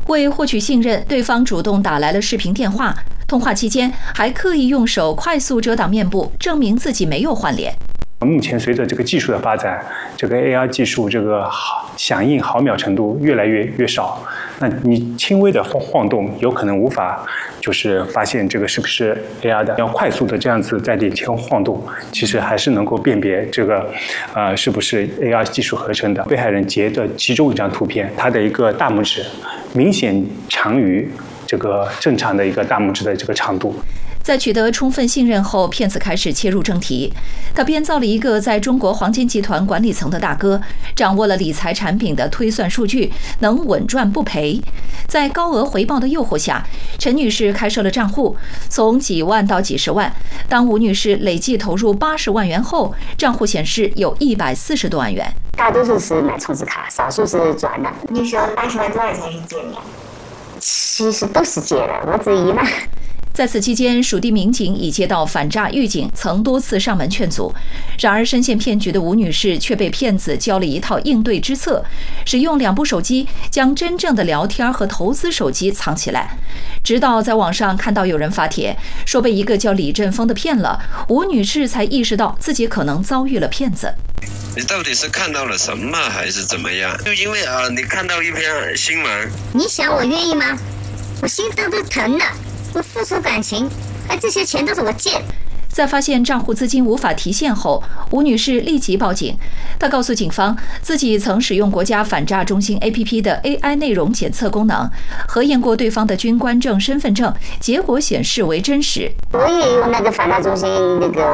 为获取信任，对方主动打来了视频电话，通话期间还刻意用手快速遮挡面部，证明自己没有换脸。 目前随着这个技术的发展，这个 AR 技术这个响应毫秒程度越来越少，那你轻微的晃动有可能无法就是发现这个是不是 AR 的，要快速的这样子在脸前晃动，其实还是能够辨别这个是不是 AR 技术合成的。被害人截的其中一张图片，他的一个大拇指明显长于这个正常的一个大拇指的这个长度。 在取得充分信任后，骗子开始切入正题。他编造了一个在中国黄金集团管理层的大哥，掌握了理财产品的推算数据，能稳赚不赔。在高额回报的诱惑下，陈女士开设了账户，从几万到几十万。当吴女士累计投入80万元后，账户显示有140多万元。 大多数是买充值卡，少数是转的。 你说80万多少钱是借的？ 其实都是借的，我只1万。 在此期间，属地民警已接到反诈预警，曾多次上门劝阻。然而，深陷骗局的吴女士却被骗子教了一套应对之策，使用2部手机将真正的聊天和投资手机藏起来。直到在网上看到有人发帖说被一个叫李振峰的骗了，吴女士才意识到自己可能遭遇了骗子。 你到底是看到了什么，还是怎么样？就因为你看到一篇新闻， 你想我愿意吗？我心都疼的。我付出感情，这些钱都是我借的。 在发现账户资金无法提现后，吴女士立即报警。她告诉警方，自己曾使用国家反诈中心 APP 的 AI 内容检测功能，核验过对方的军官证、身份证，结果显示为真实。 我也用那个反诈中心那个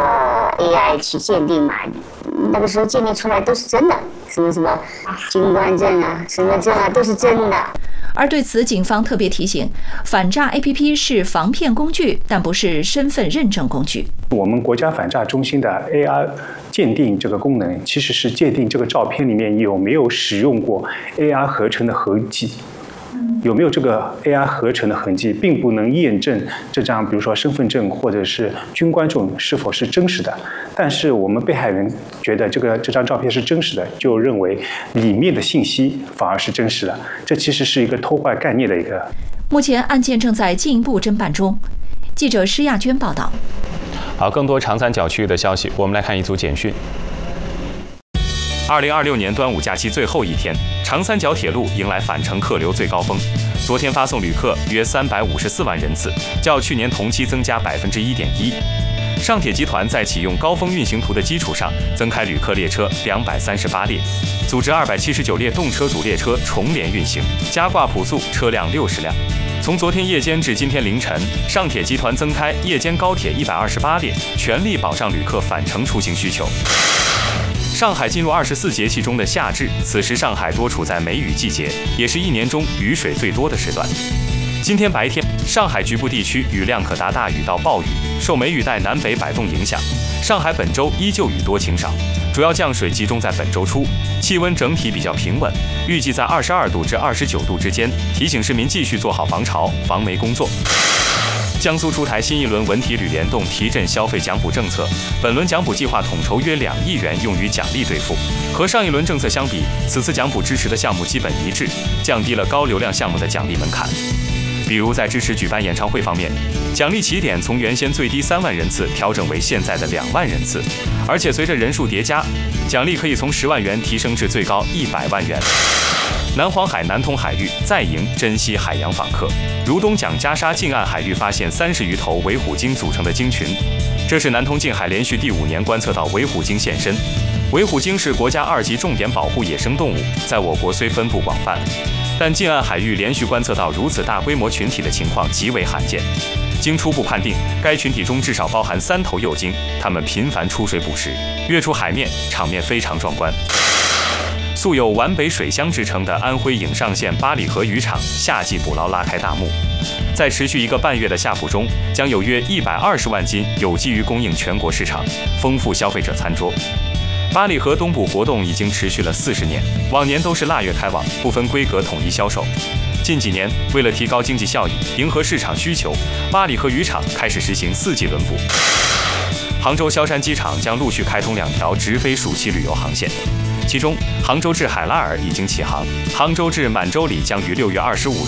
AI 去鉴定嘛，那个时候鉴定出来都是真的，什么军官证啊、身份证啊都是真的。 而对此，警方特别提醒，反诈 APP 是防骗工具，但不是身份认证工具。 我们国家反诈中心的 AR 鉴定这个功能，其实是鉴定这个照片里面有没有使用过 AR 合成的痕迹。有没有这个 AR 合成的痕迹，并不能验证这张，比如说身份证或者是军官证是否是真实的。但是我们被害人觉得这张照片是真实的，就认为里面的信息反而是真实的。这其实是一个偷换概念的一个。 目前案件正在进一步侦办中。记者施亚娟报道。 好，更多长三角区域的消息，我们来看一组简讯。2026年端午假期最后一天，长三角铁路迎来返程客流最高峰。昨天发送旅客约354万人次，较去年同期增加1.1%。上铁集团在启用高峰运行图的基础上，增开旅客列车238列，组织279列动车组列车重联运行，加挂普速车辆60辆。从昨天夜间至今天凌晨，上铁集团增开夜间高铁128列，全力保障旅客返程出行需求。上海进入24节气中的夏至，此时上海多处在梅雨季节，也是一年中雨水最多的时段。今天白天，上海局部地区雨量可达大雨到暴雨，受梅雨带南北摆动影响，上海本周依旧雨多晴少，主要降水集中在本周初，气温整体比较平稳，预计在22度至29度之间，提醒市民继续做好防潮、防梅工作。江苏出台新一轮文体旅联动提振消费奖补政策，本轮奖补计划统筹约2亿元用于奖励兑付。和上一轮政策相比，此次奖补支持的项目基本一致，降低了高流量项目的奖励门槛。比如在支持举办演唱会方面，奖励起点从原先最低3万人次调整为现在的2万人次，而且随着人数叠加，奖励可以从10万元提升至最高100万元。南黄海南通海域再迎珍稀海洋访客，如东蒋加沙近岸海域发现30余头维虎鲸组成的鲸群，这是南通近海连续第5年观测到维虎鲸现身。维虎鲸是国家2级重点保护野生动物，在我国虽分布广泛，但近岸海域连续观测到如此大规模群体的情况极为罕见。经初步判定，该群体中至少包含3头幼鲸，它们频繁出水捕食，跃出海面，场面非常壮观。素有皖北水乡之称的安徽颍上县八里河渔场夏季捕捞拉开大幕，在持续1个半月的夏捕中，将有约120万斤有机鱼供应全国市场，丰富消费者餐桌。八里河冬捕活动已经持续了40年，往年都是腊月开网，不分规格统一销售。近几年，为了提高经济效益，迎合市场需求，八里河渔场开始实行4季轮捕。杭州萧山机场将陆续开通2条直飞暑期旅游航线。其中，杭州至海拉尔已经启航，杭州至满洲里将于6月25日